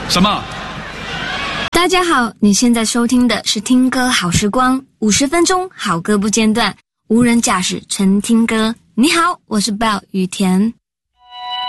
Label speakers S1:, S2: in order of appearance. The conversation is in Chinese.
S1: 什么？
S2: 大家好，你现在收听的是听歌好时光，50分钟好歌不间断，无人驾驶纯听歌。你好，我是 Bell 雨田。